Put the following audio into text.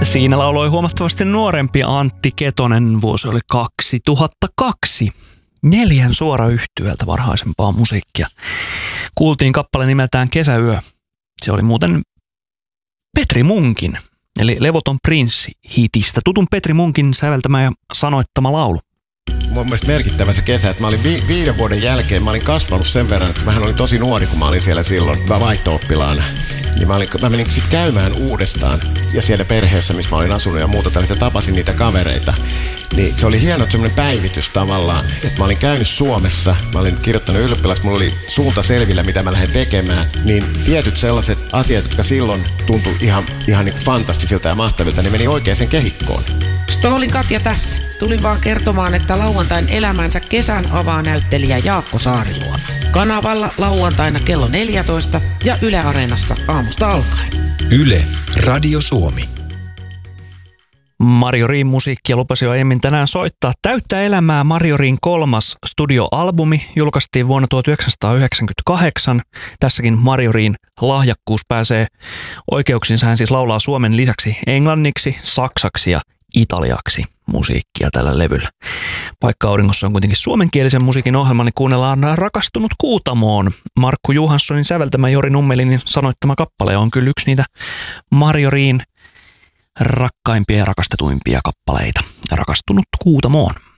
Siinä lauloi huomattavasti nuorempi Antti Ketonen, vuosi oli 2002. 4 suorayhtyöltä varhaisempaa musiikkia. Kuultiin kappale nimeltään Kesäyö. Se oli muuten Petri Munkin, eli Levoton prinssi -hitistä. Tutun Petri Munkin säveltämä ja sanoittama laulu. Mun mielestä merkittävä se kesä, että mä olin 5 vuoden jälkeen, mä olin kasvanut sen verran, että mähän olin tosi nuori, kun mä olin siellä silloin vaihto-oppilaana. Niin mä menin sitten käymään uudestaan ja siellä perheessä, missä mä olin asunut ja muuta tällaista, tapasin niitä kavereita. Niin se oli hieno semmoinen päivitys tavallaan, että mä olin käynyt Suomessa, mä olin kirjoittanut ylioppilaksi, mulla oli suunta selvillä, mitä mä lähden tekemään. Niin tietyt sellaiset asiat, jotka silloin tuntui ihan niin kuin fantastisilta ja mahtavilta, niin meni oikeaan kehikkoon. Stoolin Katja tässä. Tulin vaan kertomaan, että lauantain elämänsä kesän avaa näyttelijä Jaakko Saariluoma. Kanavalla lauantaina kello 14 ja Yle Areenassa aamusta alkaen. Yle Radio Suomi. Marjoriin musiikkia lupasi jo aiemmin tänään soittaa. Täyttä elämää Marjoriin 3. studioalbumi julkaistiin vuonna 1998. Tässäkin Marjoriin lahjakkuus pääsee oikeuksinsa. Hän siis laulaa suomen lisäksi englanniksi, saksaksi ja italiaksi musiikkia tällä levyllä. Vaikka Auringossa on kuitenkin suomenkielisen musiikin ohjelma, niin kuunnellaan Rakastunut Kuutamoon. Markku Johanssonin säveltämä Jori Nummelin sanoittama kappale on kyllä yksi niitä Marjoriin rakkaimpia ja rakastetuimpia kappaleita. Rakastunut Kuutamoon.